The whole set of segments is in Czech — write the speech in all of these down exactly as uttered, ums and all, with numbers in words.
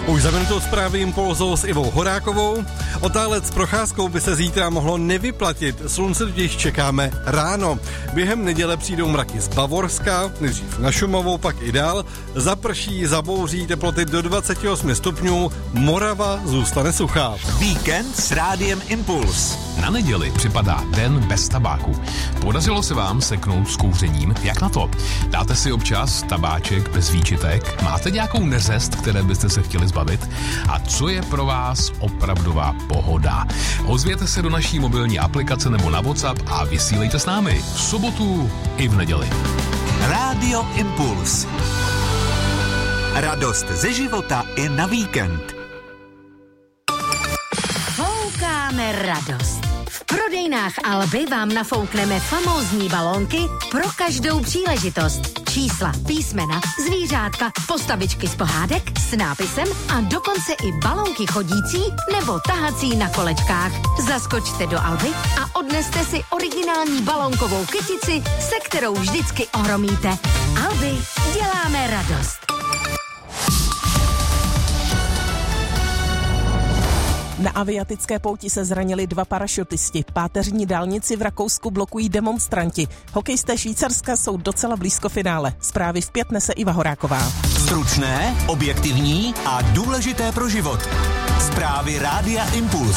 Už za minutou zprávy Impulzou s Ivou Horákovou. Otálec s procházkou by se zítra mohlo nevyplatit, slunce totiž čekáme ráno. Během neděle přijdou mraky z Bavorska, nejdřív na Šumavu, pak i dál. Zaprší, zabouří, teploty do dvacet osm stupňů, Morava zůstane suchá. Víkend s Rádiem Impuls. Na neděli připadá den bez tabáku. Podařilo se vám seknout s kouřením? Jak na to? Dáte si občas tabáček bez výčitek? Máte nějakou neřest, které byste se chtěli zbavit? A co je pro vás opravdová pohoda? Ozvěte se do naší mobilní aplikace nebo na WhatsApp a vysílejte s námi v sobotu i v neděli. Rádio Impuls. Radost ze života i na víkend. Foukáme radost. V prodejnách Alby vám nafoukneme famózní balónky pro každou příležitost. Čísla, písmena, zvířátka, postavičky z pohádek s nápisem a dokonce i balónky chodící nebo tahací na kolečkách. Zaskočte do Alby a odneste si originální balónkovou kytici, se kterou vždycky ohromíte. Alby, děláme radost. Na aviatické pouti se zranili dva parašutisti. Páteřní dálnici v Rakousku blokují demonstranti. Hokejisté Švýcarska jsou docela blízko finále. Zprávy v pět nese Iva Horáková. Stručné, objektivní a důležité pro život. Zprávy Rádia Impuls.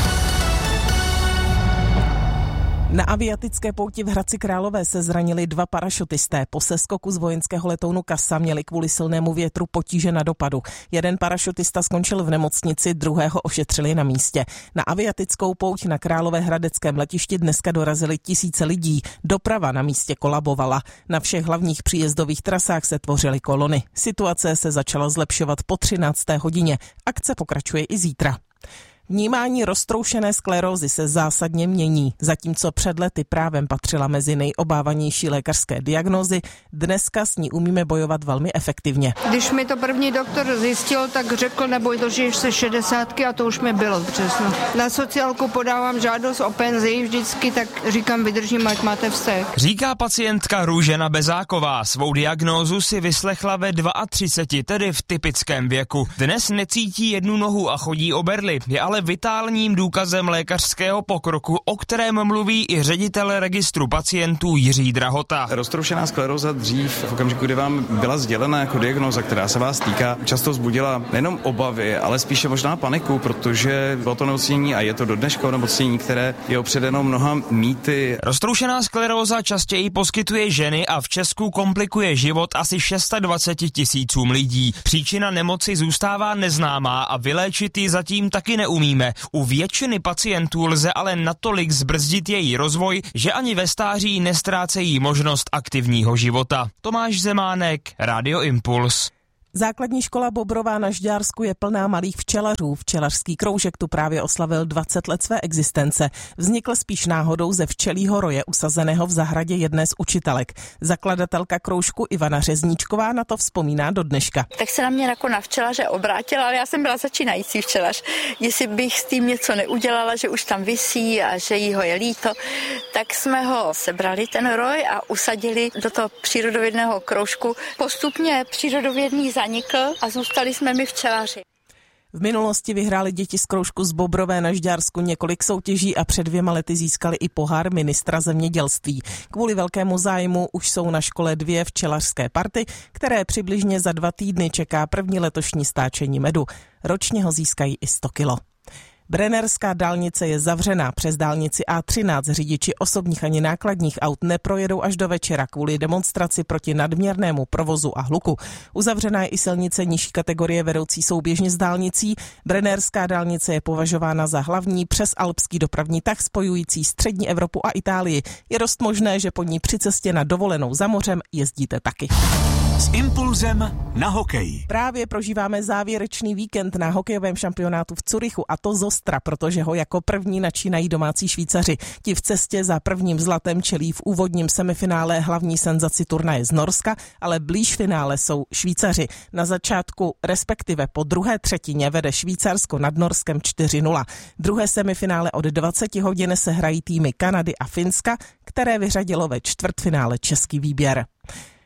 Na aviatické pouti v Hradci Králové se zranili dva parašutisté. Po seskoku z vojenského letounu Casa měli kvůli silnému větru potíže na dopadu. Jeden parašutista skončil v nemocnici, druhého ošetřili na místě. Na aviatickou pouť na Královéhradeckém letišti dneska dorazili tisíce lidí. Doprava na místě kolabovala. Na všech hlavních příjezdových trasách se tvořily kolony. Situace se začala zlepšovat po třinácté hodině. Akce pokračuje i zítra. Vnímání roztroušené sklerózy se zásadně mění. Zatímco před lety právem patřila mezi nejobávanější lékařské diagnózy, dneska s ní umíme bojovat velmi efektivně. Když mi to první doktor zjistil, tak řekl, neboj, dožiješ se šedesátky a to už mi bylo přesno. Na sociálku podávám žádost o penzi vždycky, tak říkám, vydržím, ať máte vztek. Říká pacientka Růžena Bezáková. Svou diagnózu si vyslechla ve třiceti dvou, tedy v typickém věku. Dnes necítí jednu nohu a chodí o berli. Je ale vitálním důkazem lékařského pokroku, o kterém mluví i ředitel registru pacientů Jiří Drahota. Roztroušená skleróza dřív, v okamžiku, kdy vám byla sdělena jako diagnóza, která se vás týká, často vzbudila nejenom obavy, ale spíše možná paniku, protože bylo to onemocnění a je to do dneška onemocnění, které je opředeno mnoha mýty. Roztroušená skleróza častěji poskytuje ženy a v Česku komplikuje život asi dvacet šest tisícům lidí. Příčina nemoci zůstává neznámá a vyléčit ji zatím taky neumí. U většiny pacientů lze ale natolik zbrzdit její rozvoj, že ani ve stáří nestrácejí možnost aktivního života. Tomáš Zemánek, Rádio Impuls. Základní škola Bobrová na Žďársku je plná malých včelařů. Včelařský kroužek tu právě oslavil dvacet let své existence. Vznikl spíš náhodou ze včelího roje usazeného v zahradě jedné z učitelek. Zakladatelka kroužku Ivana Řezníčková na to vzpomíná do dneška. Tak se na mě jako na včelaře obrátila, ale já jsem byla začínající včelař. Jestli bych s tím něco neudělala, že už tam visí a že jí ho je líto, tak jsme ho sebrali ten roj a usadili do toho přírodovědného kroužku. Postupně přírodovědný zanikl a zůstali jsme my včelaři. V minulosti vyhráli děti z kroužku z Bobrové na Žďársku několik soutěží a před dvěma lety získali i pohár ministra zemědělství. Kvůli velkému zájmu už jsou na škole dvě včelařské party, které přibližně za dva týdny čeká první letošní stáčení medu. Ročně ho získají i sto kilo. Brennerská dálnice je zavřená. Přes dálnici A třináct řidiči osobních ani nákladních aut neprojedou až do večera kvůli demonstraci proti nadměrnému provozu a hluku. Uzavřená je i silnice nižší kategorie vedoucí souběžně s dálnicí. Brennerská dálnice je považována za hlavní přesalpský dopravní tah spojující střední Evropu a Itálii. Je dost možné, že po ní při cestě na dovolenou za mořem jezdíte taky. S impulzem na hokej. Právě prožíváme závěrečný víkend na hokejovém šampionátu v Curychu a to z ostra, protože ho jako první načínají domácí Švýcaři. Ti v cestě za prvním zlatem čelí v úvodním semifinále hlavní senzaci turnaje z Norska, ale blíž finále jsou Švýcaři. Na začátku, respektive po druhé třetině vede Švýcarsko nad Norskem čtyři nula. Druhé semifinále od dvaceti hodin se hrají týmy Kanady a Finska, které vyřadilo ve čtvrtfinále český výběr.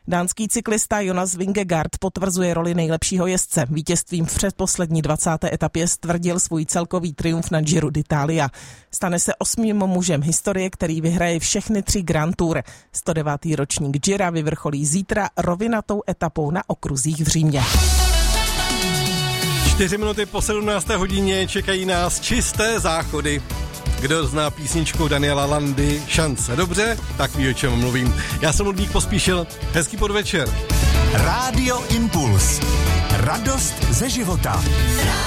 Dánský cyklista Jonas Vingegaard potvrzuje roli nejlepšího jezdce. Vítězstvím v předposlední dvacáté etapě stvrdil svůj celkový triumf na Giro d'Italia. Stane se osmým mužem historie, který vyhraje všechny tři Grand Tour. sto devátý ročník Gira vyvrcholí zítra rovinatou etapou na okruzích v Římě. Čtyři minuty po sedmnácté hodině čekají nás čisté záchody. Kdo zná písničku Daniela Landy Šance dobře, tak ví, o čem mluvím. Já jsem Ludvík Pospíšil, hezký podvečer. Rádio Impuls. Radost ze života.